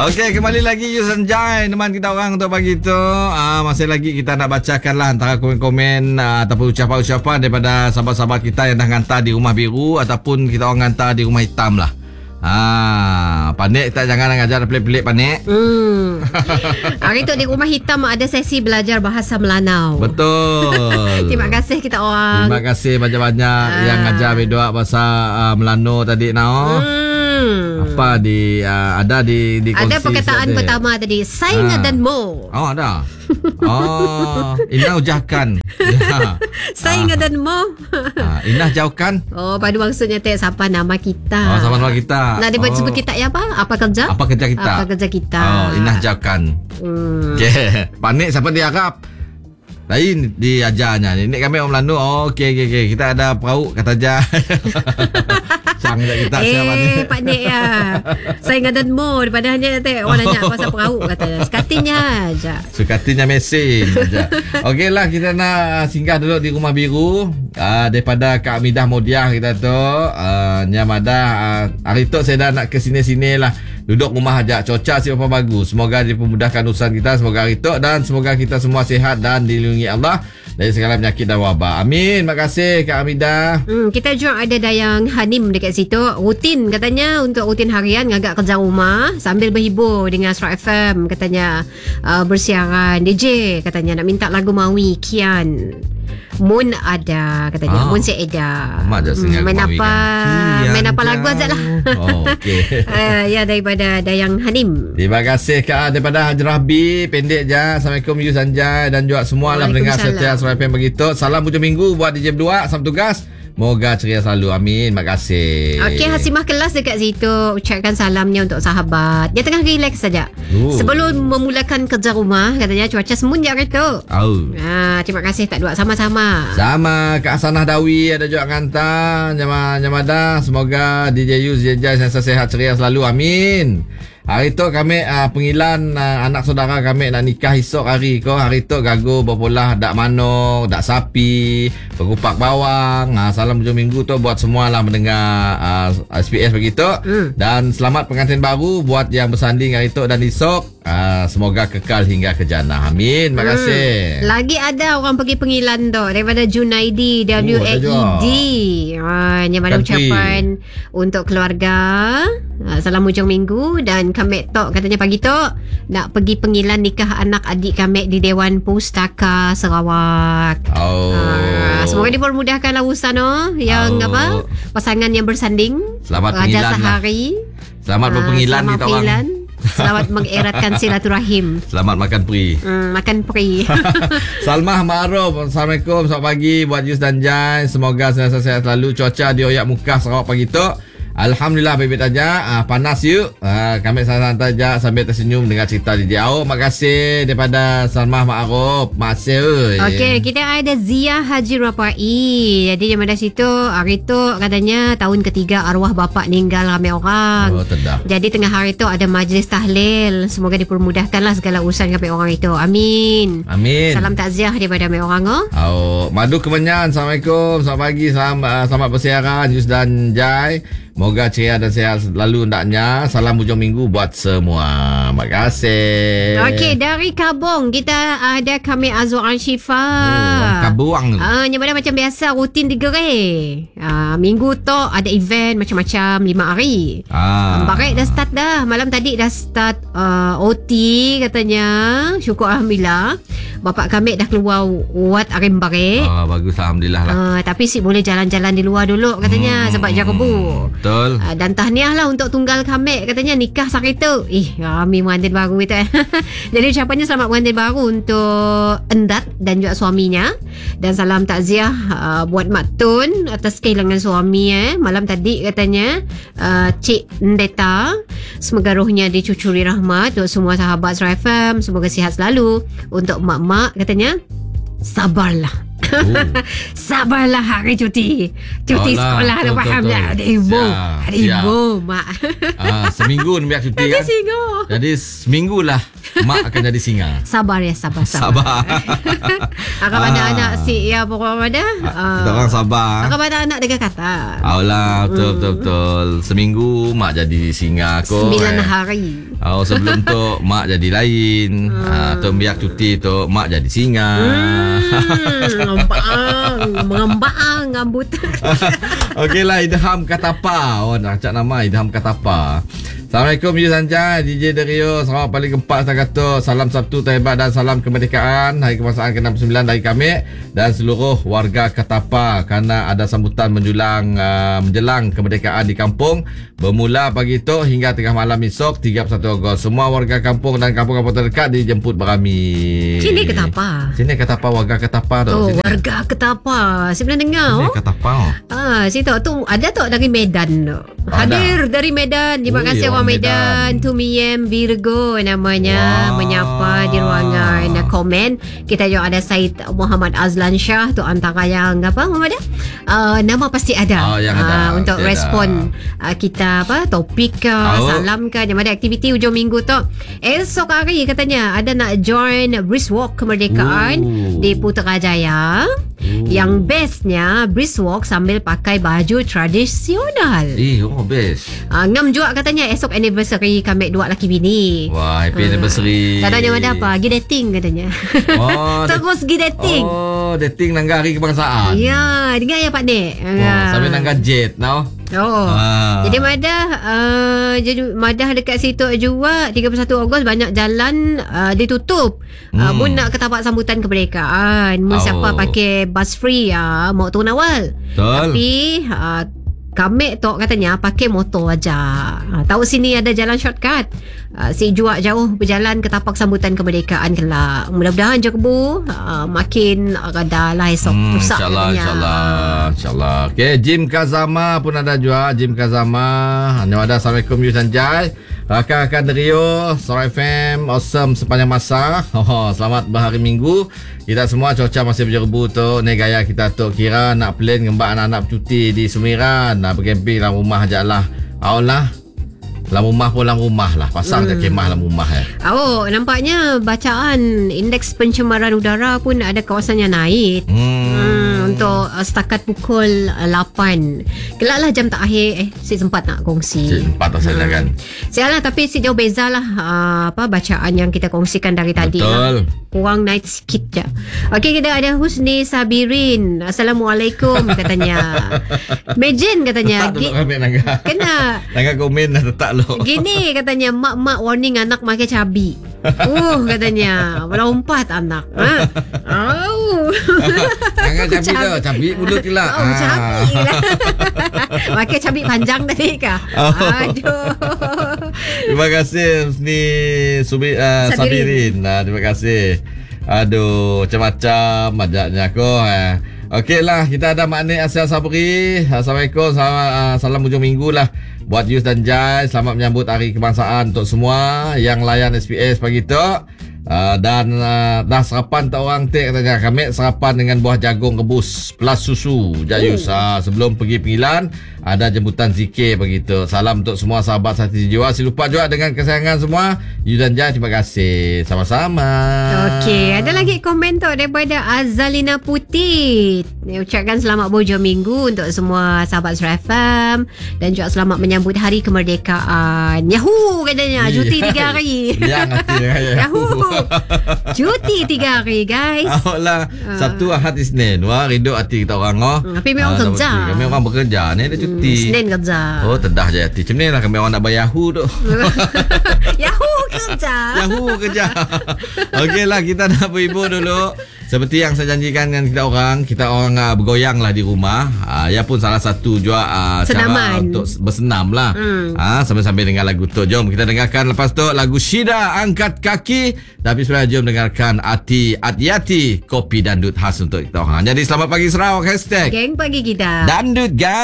Okey, kembali lagi Yusan Jai teman kita orang untuk pagi tu. Masih lagi kita nak bacakan lah antara komen-komen ataupun ucapan-ucapan daripada sahabat-sahabat kita yang dah hantar di rumah biru ataupun kita orang hantar di rumah hitam lah. Panik tak, jangan ngajar pelik-pelik panik. Hari tu di rumah hitam ada sesi belajar bahasa Melanau. Betul. Terima kasih kita orang. Terima kasih banyak-banyak yang ngajar berdua bahasa Melanau tadi now. Apa ada di ada perkataan pertama tadi, saingan dan mo. Oh, ada. Inah ujahkan. Saingan dan mo. Inah jauhkan. Oh, pada maksudnya siapa nama kita. Sama nama kita. Nak dia sebut kita ya apa? Apa kerja? Apa kerja kita? Apa kerja kita? Inah jauhkan. Okay. Panik siapa diharap? Lain diajarnya. Ini kami orang Melanau. Okey. Kita ada perahu kata aja. Kita panik ya. Saya ngadan mo daripada hanya orang nanya pasal perahu kata. Sekatinya aja. Sekatinya mesin aja. Okeylah, kita nak singgah dulu di rumah biru daripada Kak Amidah Modiah kita tu. Nyamada hari tu saya dah nak ke sini-sini lah. Duduk rumah aja, cuaca siapa bagus. Semoga dipermudahkan urusan kita, semoga hari tu, dan semoga kita semua sihat dan dilindungi Allah dari segala penyakit dan wabak. Amin. Terima kasih Kak Amidah. Kita juga ada Dayang Hanim dekat situ. Rutin katanya, untuk rutin harian ngagak kerja rumah sambil berhibur dengan Astro FM katanya. Bersiaran DJ katanya nak minta lagu Mawi Kian. Mun ada katanya. Mun saya ada. Main apa lagu aja lah. Okay. Ya, daripada Dayang Hanim. Terima kasih Kak daripada Haji Rahbi. Pendek je. Assalamualaikum Yu Sanjay dan juga semua lah mendengar setia Astro FM begitu. Salam hujung minggu buat DJ berdua. Salam tugas. Moga ceria selalu. Amin. Terima kasih. Okey, Hasimah Kelas dekat situ ucapkan salamnya untuk sahabat. Dia tengah relax saja. Sebelum memulakan kerja rumah katanya cuaca semunjak itu. Terima kasih tak dua sama-sama. Sama Kak Hasanah Dawi ada juga hantar Nyamada. Semoga DJ Yus Jejai sehat ceria selalu. Amin. Hari tu kami pengilan anak saudara kami nak nikah esok hari ko. Hari tu gagu berpolah dak manok, dak sapi, berkupak bawang. Salam hujung minggu tu buat semualah mendengar SPS begitu. Dan selamat pengantin baru buat yang bersanding hari tu dan esok. Semoga kekal hingga ke jannah. Amin. Terima kasih. Lagi ada orang pergi pengilan tu daripada Junaidi WAED. Yang mana ucapan untuk keluarga. Salam hujung minggu. Dan kami tok katanya pagi tu nak pergi pengilan nikah anak adik kami di Dewan Pustaka Sarawak. Semoga dipermudahkanlah urusan yang pasangan yang bersanding. Selamat Raja pengilan sehari. Selamat berpengilan kita orang. Selamat mengeratkan silaturahim. Selamat makan peri. Makan peri. Salmah Ma'ruf. Assalamualaikum. Selamat pagi buat Yus dan Jai. Semoga senantiasa sehat selalu. Cuaca di Oyak Mukah Sarawak pagi tu Alhamdulillah baik-baik aja. Panas yuk. Kami santai saja sambil tersenyum dengan cerita di jauh. Makasih daripada Salmah Ma'ruf. Masih. Okey, kita ada Zia Haji Rapai. Jadi yang ada situ hari tu katanya tahun ketiga arwah bapa meninggal ramai orang. Jadi tengah hari tu ada majlis tahlil. Semoga dipermudahkanlah segala urusan kami orang itu. Amin. Amin. Salam takziah daripada kami orang. Madu Kemenyan. Assalamualaikum. Selamat pagi. Selamat bersiaran Yus dan Jai. Moga ceria dan sehat selalu hendaknya. Salam hujung minggu buat semua. Terima kasih. Okey, dari Kabong kita ada kami Azwan Syifa. Kabong. Yang mana macam biasa rutin digerai. Minggu tu ada event macam-macam 5 hari. Baik dah start dah. Malam tadi dah start OT katanya. Syukur Alhamdulillah. Bapak kami dah keluar Wat Arim Barik. Bagus Alhamdulillah lah. Tapi si boleh jalan-jalan di luar dulu katanya sebab Jarebu. Betul. Dan tahniah lah untuk tunggal kami katanya nikah hari tu. Kami mengantin baru itu. Jadi ucapannya selamat mengantin baru untuk Endat dan juga suaminya. Dan salam takziah buat Mak Tun atas kehilangan suami malam tadi katanya. Cik Ndeta. Semoga rohnya dicucuri rahmat untuk semua sahabat Astro FM. Semoga sihat selalu. Untuk mak-mak katanya sabarlah. Sabarlah hari cuti. Cuti sekolah tu faham tak? Ada ibu. Ada ibu, mak. Seminggu ni biar cuti kan. Jadi seminggu lah mak akan jadi singa. Sabar ya, sabar. Akak ada anak si ya pokoknya ada. Kita orang sabar. Akak ada anak dengan kata. Alah, betul. Seminggu mak jadi singa ko. 9 hari. Sebelum tu mak jadi lain. Tu biar cuti tu mak jadi singa. Mengembang rambut. Okeylah, Idham Katapa. Nak cak nama Idham Katapa. Assalamualaikum Yu Sanjay, DJ Dario. Sarawak paling gempak saya kata. Salam Sabtu terhebat dan salam kemerdekaan Hari Kebangsaan ke-69 dari kami dan seluruh warga Katapa kerana ada sambutan menjelang kemerdekaan di kampung bermula pagi itu hingga tengah malam esok 31 Ogos. Semua warga kampung dan kampung-kampung terdekat dijemput berami. Sini Katapa. Sini Katapa, warga Katapa tu. Oh, warga Katapa. Saya pernah dengar. Sini Katapa. Saya tahu tu ada tak dari Medan tu. Hadir dari Medan. Terima kasih orang Medan. Tumiem Virgo namanya. Menyapa di ruangan komen. Kita juga ada Said Muhammad Azlan Shah tu antara yang apa Muhammad? Nama pasti ada. Ada. Untuk respon kita topik ke salam ke yang ada aktiviti hujung minggu tu. Esok hari katanya ada nak join brisk walk kemerdekaan di Putrajaya. Yang bestnya brisk walk sambil pakai baju tradisional. Best. Ngam juga katanya esok anniversary kami dua laki bini. Wah, happy anniversary. Katanya ada apa? Pergi dating katanya. Terus pergi dating. Dating nangga hari kebangsaan. Ya, dengar ya Pak Nek. Sambil nangga jet now. Jadi Madah dekat situ juga 31 Ogos banyak jalan ditutup. Mun nak ke tapak sambutan kemerdekaan, mun siapa pakai bus free mau turun awal. Tapi kami tu katanya pakai motor aja. Tahu sini ada jalan shortcut. Si juak jauh berjalan ke tapak sambutan kemerdekaan kelak. Mudah-mudahan je kebu makin rada lah esok rusak. InsyaAllah. Okay, Jim Kazama pun ada juga. Jim Kazama. Assalamualaikum Yu Sanjay. Rakan-rakan Rio, Sora FM, awesome sepanjang masa. Selamat berhari Minggu. Kita semua cuaca masih berjerebu tu. Ni gaya kita tu kira nak plan ngembak anak-anak bercuti di Sumiran. Nak bercamping dalam rumah je lah. Dalam rumah lah. Pasang je kemah dalam rumah. Nampaknya bacaan indeks pencemaran udara pun ada kawasan yang naik. Untuk setakat pukul 8. Kelaklah jam terakhir si sempat nak kongsi. Si sempat saja kan. Sialah, tapi si jauh bezalah bacaan yang kita kongsikan dari tadi. Betul. Kurang naik sikit je. Okey, kita ada Husni Sabirin. Assalamualaikum katanya. Mejen katanya. Kena. Nangga komen dah tetap lo. Gini katanya, mak warning anak makan cabi. Katanya melompat anak. Jangan cabi mulut je lah. Cabi lah. Makan cabi panjang tadi kah? Aduh. Terima kasih ni Sabirin. Terima kasih. Aduh, macam-macam ajaknya aku. Okeylah, kita ada makna Asia Sabri. Assalamualaikum. Salam hujung minggu lah buat Yus dan Jai. Selamat menyambut Hari Kebangsaan untuk semua yang layan SPS pagi tu. Dan dah sarapan tak orang katanya. Kami sarapan dengan buah jagung rebus plus susu Jayus. Sebelum pergi panggilan ada jemputan zikir begitu. Salam untuk semua sahabat Sati Jiwa. Si lupa juga dengan kesayangan semua Yu dan Jai. Terima kasih. Sama-sama. Okey, ada lagi komen tu daripada Azalina Putih. Dia ucapkan selamat berhujung minggu untuk semua sahabat Suara FM dan juga selamat menyambut Hari Kemerdekaan. Yahoo katanya. Cuti 3 hari. Yahoo. Cuti 3 hari guys. Sabtu, Ahad, Isnin. Wah, rindu hati kita orang. Tapi memang kerja. Kami orang bekerja. Ni ada cuti. Isnin kerja. Tedah je hati. Macam ni lah kami orang nak bayar Yahoo tu. Yahoo kerja. Okeylah, kita nak berhibur dulu. Seperti yang saya janjikan dengan kita orang bergoyang lah di rumah. Ya pun salah satu juga cara untuk bersenam lah. Sambil-sambil dengar lagu tu. Jom kita dengarkan lepas tu lagu Syida Angkat Kaki. Tapi sebenarnya jom dengarkan Ati-Ati kopi dandut khas untuk kita orang. Jadi selamat pagi Sarawak. #. Geng pagi kita. Dandut guys.